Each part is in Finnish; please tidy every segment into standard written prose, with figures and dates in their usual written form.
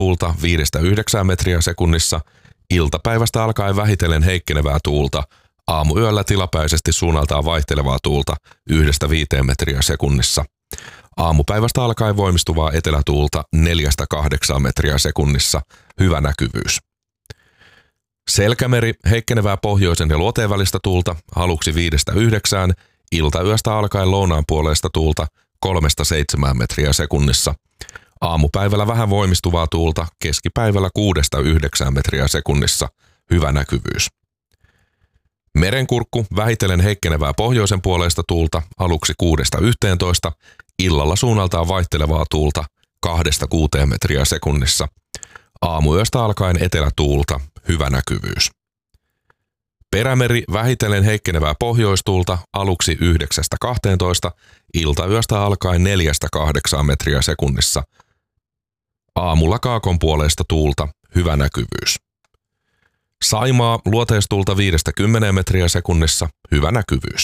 tuulta 5-9 metriä sekunnissa, iltapäivästä alkaen vähitellen heikkenevää tuulta, aamuyöllä tilapäisesti suunnaltaan vaihtelevaa tuulta 1-5 metriä sekunnissa. Aamupäivästä alkaen voimistuvaa etelätuulta 4-8 metriä sekunnissa, hyvä näkyvyys. Selkämeri, heikkenevää pohjoisen ja luoteen välistä tuulta, aluksi 5-9, iltayöstä alkaen lounaan puoleista tuulta 3-7 metriä sekunnissa. Aamupäivällä vähän voimistuvaa tuulta, keskipäivällä 6-9 metriä sekunnissa, hyvä näkyvyys. Merenkurkku, vähitellen heikkenevää pohjoisen puoleista tuulta, aluksi 6-11, illalla suunnaltaan vaihtelevaa tuulta 2-6 metriä sekunnissa. Aamuyöstä alkaen etelätuulta, hyvä näkyvyys. Perämeri, vähitellen heikkenevää pohjoistuulta, aluksi 9-12, iltayöstä alkaen 4-8 metriä sekunnissa. Aamulla kaakon puoleista tuulta, hyvä näkyvyys. Saimaa, luoteistuulta 5-10 metriä sekunnissa, hyvä näkyvyys.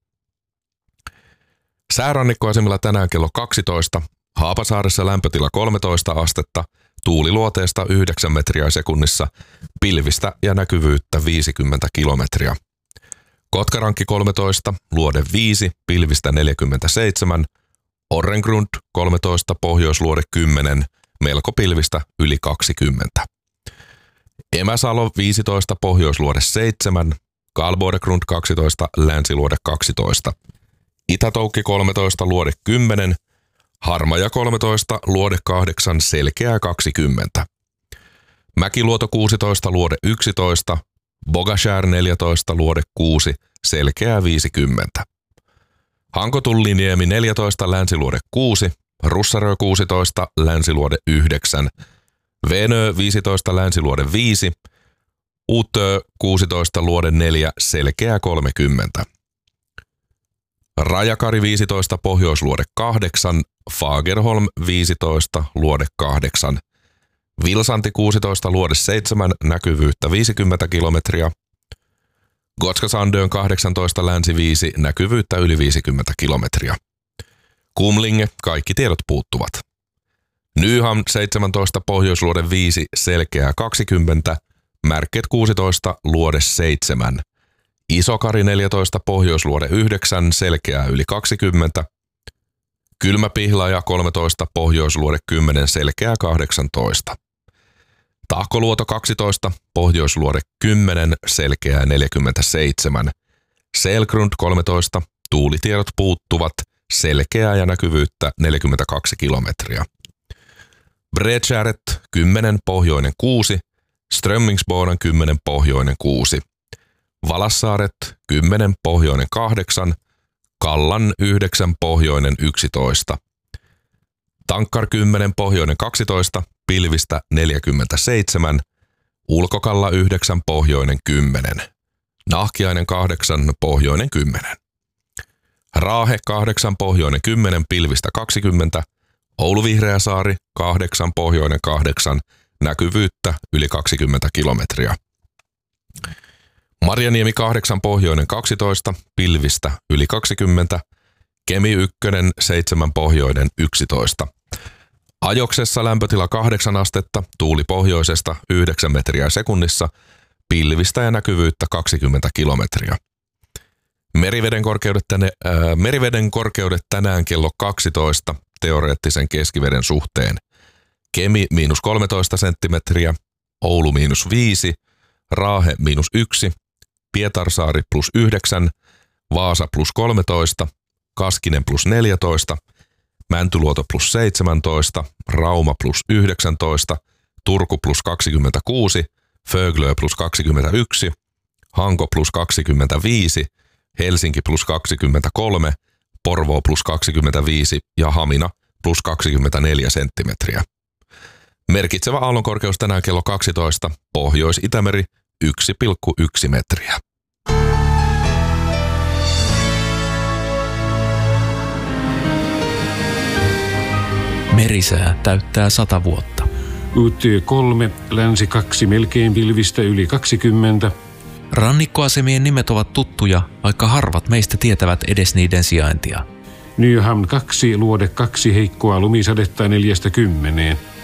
Säärannikkoasemilla tänään kello 12, Haapasaaressa lämpötila 13 astetta, tuuli luoteesta 9 metriä sekunnissa, pilvistä ja näkyvyyttä 50 kilometriä. Kotkarankki 13, luode 5, pilvistä 47, Orrengrund 13, pohjoisluode 10, melko pilvistä yli 20. Emäsalo 15, pohjoisluode 7, Karlbodegrund 12, länsiluode 12. Itätoukki 13, luode 10, Harmaja 13, luode 8, selkeää 20. Mäkiluoto 16, luode 11, Bogashär 14, luode 6, selkeää 50. Hankotulliniemi 14, länsiluode 6, Russarö 16, länsiluode 9, Venö 15, länsiluode 5, Utö 16, luode 4, selkeää 30. Rajakari 15, pohjoisluode 8, Fagerholm 15, luode 8, Vilsanti 16, luode 7, näkyvyyttä 50 kilometriä, Gotska-Sandön 18, länsi 5, näkyvyyttä yli 50 kilometriä. Kumlinge, kaikki tiedot puuttuvat. Nyhamn 17, pohjoisluode 5, selkeää 20, Märket 16, luode 7. Isokari 14, pohjoisluode 9, selkeää yli 20. Kylmäpihlaja 13, pohjoisluode 10, selkeää 18. Tahkoluoto 12, pohjoisluode 10, selkeää 47. Selgrund 13, tuulitiedot puuttuvat, selkeää ja näkyvyyttä 42 kilometriä. Bredskäret 10, pohjoinen 6, Strömmingsboden 10, pohjoinen 6. Valassaaret 10, pohjoinen 8, Kallan 9, pohjoinen 11. Tankkar 10, pohjoinen 12, pilvistä 47, Ulkokalla 9, pohjoinen 10. Nahkiainen 8, pohjoinen 10. Raahe 8, pohjoinen 10, pilvistä 20, Oulu-Vihreäsaari 8, pohjoinen 8, näkyvyyttä yli 20 kilometriä. Marjaniemi 8, pohjoinen 12, pilvistä yli 20, Kemi 1, 7, pohjoinen 11. Ajoksessa lämpötila 8 astetta, tuuli pohjoisesta 9 metriä sekunnissa, pilvistä ja näkyvyyttä 20 kilometriä. Meriveden korkeudet tänään kello 12 teoreettisen keskiveden suhteen. Kemi -13 senttimetriä, Oulu -5, Raahe -1, Pietarsaari +9, Vaasa +13, Kaskinen +14, Mäntyluoto +17, Rauma +19, Turku +26, Föglö +21, Hanko +25, Helsinki +23, Porvoo +25 ja Hamina +24 senttimetriä. Merkitsevä aallonkorkeus tänään kello 12, Pohjois-Itämeri 1,1 metriä. Merisää täyttää 100 vuotta. Uuttyö 3, länsi 2, melkein pilvistä yli 20. Rannikkoasemien nimet ovat tuttuja, vaikka harvat meistä tietävät edes niiden sijaintia. Nyhamn 2, luode 2, heikkoa lumisadetta 4-10.